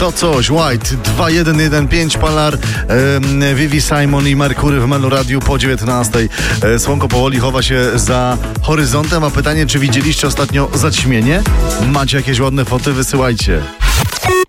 To coś, White 2115 Palar, Vivi Simon i Merkury w Melu Radiu po 19. Słonko powoli chowa się za horyzontem, a pytanie, czy widzieliście ostatnio zaćmienie? Macie jakieś ładne foty? Wysyłajcie.